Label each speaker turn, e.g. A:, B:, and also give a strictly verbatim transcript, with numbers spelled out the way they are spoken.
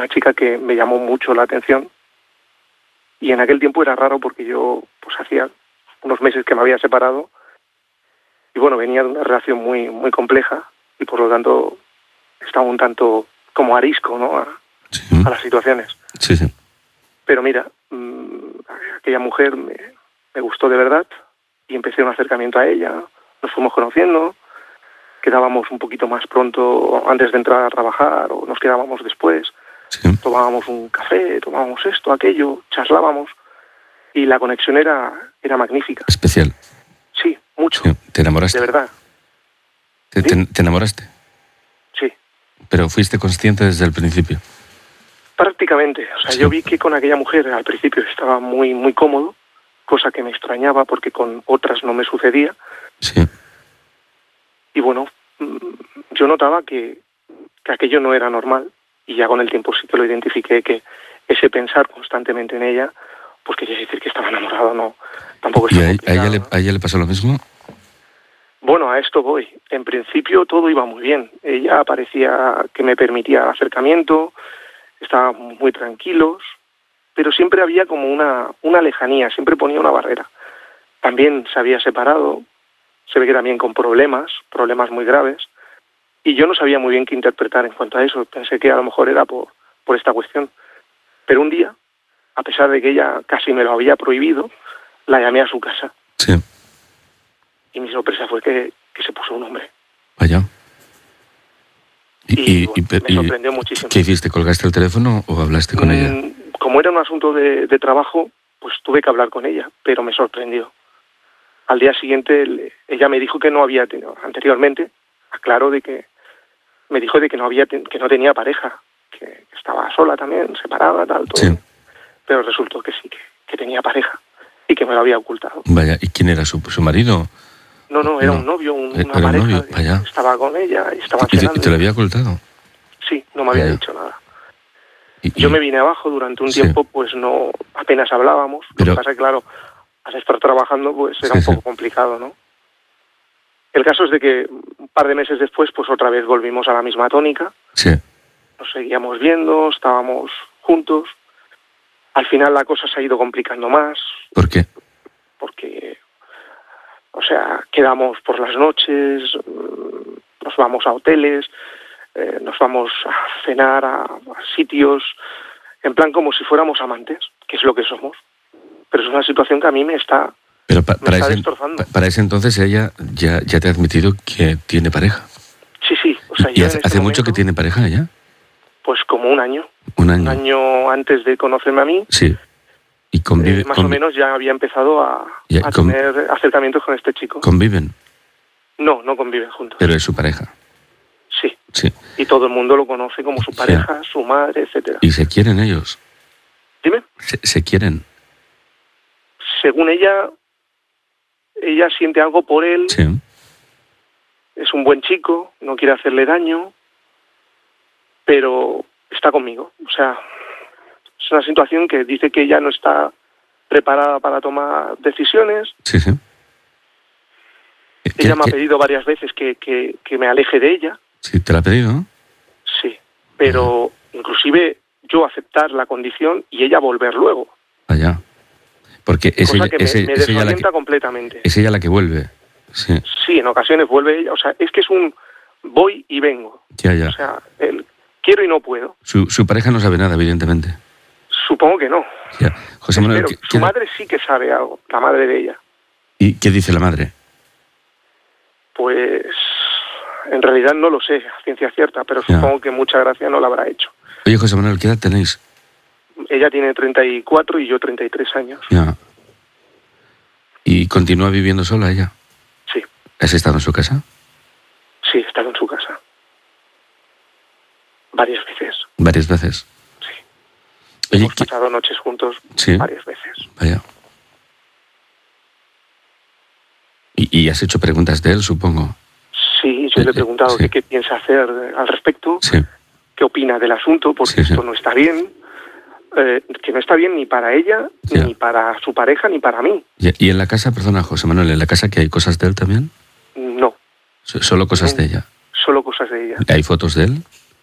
A: una chica que me llamó mucho la atención, y en aquel tiempo era raro porque yo pues hacía unos meses que me había separado y bueno, venía de una relación muy muy compleja y por lo tanto estaba un tanto como arisco, ¿no? a,
B: sí.
A: a las situaciones.
B: Sí, sí.
A: Pero mira, mmm, aquella mujer me, me gustó de verdad y empecé un acercamiento a ella, nos fuimos conociendo, quedábamos un poquito más pronto antes de entrar a trabajar o nos quedábamos después,
B: Sí.
A: tomábamos un café, tomábamos esto, aquello, charlábamos y la conexión era, era magnífica.
B: Especial.
A: Sí, mucho.
B: Sí. ¿Te enamoraste?
A: De verdad.
B: ¿Te,
A: ¿Sí?
B: te, te enamoraste?
A: Sí.
B: Pero fuiste consciente desde el principio.
A: Prácticamente. O sea,
B: Sí.
A: yo vi que con aquella mujer al principio estaba muy, muy cómodo, cosa que me extrañaba porque con otras no me sucedía.
B: Sí.
A: Y bueno, yo notaba que, que aquello no era normal y ya con el tiempo sí que lo identifiqué, que ese pensar constantemente en ella, pues quería decir que estaba enamorado, no, tampoco
B: ¿Y
A: está
B: a, a,
A: complicado,
B: ella le,
A: ¿no?
B: a ella le pasó lo mismo?
A: Bueno, a esto voy. En principio todo iba muy bien. Ella parecía que me permitía acercamiento, estábamos muy tranquilos, pero siempre había como una, una lejanía, siempre ponía una barrera. También se había separado, se ve que también con problemas, problemas muy graves, y yo no sabía muy bien qué interpretar en cuanto a eso. Pensé que a lo mejor era por, por esta cuestión. Pero un día, a pesar de que ella casi me lo había prohibido, la llamé a su casa.
B: Sí.
A: Y mi sorpresa fue que, que se puso un hombre.
B: Vaya.
A: Y, y, bueno, me sorprendió muchísimo.
B: ¿Qué hiciste? ¿Colgaste el teléfono o hablaste con
A: mm,
B: ella?
A: Como era un asunto de, de trabajo, pues tuve que hablar con ella, pero me sorprendió. Al día siguiente, le, ella me dijo que no había tenido, anteriormente, aclaró de que, me dijo de que no había, que no tenía pareja, que, que estaba sola también, separada, tal, todo.
B: Sí.
A: Pero resultó que sí, que, que tenía pareja y que me lo había ocultado.
B: Vaya, ¿y quién era su, su marido?
A: No, no, era
B: No.
A: un novio, un, una
B: Era un
A: pareja.
B: novio, vaya.
A: Estaba con ella y estaban
B: ¿Y te,
A: cenando.
B: y te lo había ocultado?
A: Sí, no me había
B: Vaya.
A: dicho nada.
B: Y,
A: Yo
B: y-
A: me vine abajo durante un
B: Sí.
A: tiempo, pues no, apenas hablábamos.
B: Pero-
A: Lo que pasa es que, claro, al estar trabajando, pues era
B: Sí,
A: un
B: sí.
A: poco complicado, ¿no? El caso es de que un par de meses después, pues otra vez volvimos a la misma tónica.
B: Sí.
A: Nos seguíamos viendo, estábamos juntos. Al final la cosa se ha ido complicando más,
B: ¿Por qué?
A: porque, o sea, quedamos por las noches, mm, nos vamos a hoteles, eh, nos vamos a cenar a, a sitios, en plan como si fuéramos amantes, que es lo que somos. Pero es una situación que a mí me está,
B: Pero pa-
A: me
B: para,
A: está
B: ese,
A: destrozando.
B: pa- para ese entonces ella ya, ya te ha admitido que tiene pareja.
A: Sí, sí, o sea,
B: ¿Y
A: yo
B: hace,
A: en este
B: hace mucho
A: momento,
B: que tiene pareja ella?
A: pues como un año,
B: Un año.
A: un año antes de conocerme a mí,
B: Sí. ¿Y convive,
A: eh, más o
B: convi-
A: menos ya había empezado a,
B: Ya,
A: a
B: con-
A: tener acercamientos con este chico.
B: conviven?
A: No, no conviven juntos.
B: Pero es su pareja.
A: Sí,
B: Sí.
A: y todo el mundo lo conoce como su pareja, su madre, etcétera.
B: ¿Y se quieren ellos?
A: Dime,
B: Se, se quieren.
A: según ella, ella siente algo por él,
B: Sí.
A: es un buen chico, no quiere hacerle daño, pero está conmigo. O sea, es una situación que dice que ella no está preparada para tomar decisiones.
B: Sí, sí.
A: Ella
B: ¿Qué-
A: me ha
B: qué-
A: pedido varias veces que, que, que me aleje de ella,
B: Sí, te la ha pedido, ¿no?
A: sí, pero inclusive yo aceptar la condición y ella volver luego,
B: Allá. Porque es
A: cosa
B: ella,
A: que me,
B: es ella-
A: me
B: es ella la
A: desorienta
B: que,
A: completamente.
B: es ella la que vuelve. Sí.
A: Sí, en ocasiones vuelve ella, o sea, es que es un voy y vengo.
B: Ya, ya.
A: O sea, el quiero y no puedo.
B: Su, su pareja no sabe nada, evidentemente.
A: Supongo que no.
B: Ya. José Manuel,
A: Espero.
B: ¿qué,
A: Su
B: qué-
A: madre sí que sabe algo, la madre de ella.
B: ¿y qué dice la madre?
A: Pues en realidad no lo sé a ciencia cierta, pero
B: Ya.
A: supongo que mucha gracia no la habrá hecho.
B: Oye, José Manuel, ¿qué edad tenéis?
A: Ella tiene treinta y cuatro y yo treinta y tres años.
B: Ya. ¿Y continúa viviendo sola ella?
A: Sí,
B: ¿Has estado en su casa?
A: sí, he estado en su casa. Varias veces.
B: Varias veces.
A: Sí.
B: Oye,
A: Hemos
B: ¿qué-
A: pasado noches juntos
B: Sí.
A: varias veces.
B: Vaya. ¿Y, y has hecho preguntas de él, supongo?
A: Sí, yo
B: Eh,
A: le he
B: eh,
A: preguntado
B: sí.
A: que qué piensa hacer al respecto,
B: Sí.
A: qué opina del asunto, porque
B: Sí, sí.
A: esto no está bien, eh, que no está bien ni para ella,
B: Ya.
A: ni para su pareja, ni para mí.
B: ¿Y, y en la casa, perdona, José Manuel, en la casa que hay cosas de él también?
A: No,
B: So- ¿Solo cosas
A: No.
B: de ella?
A: solo cosas de ella.
B: ¿Hay fotos de él?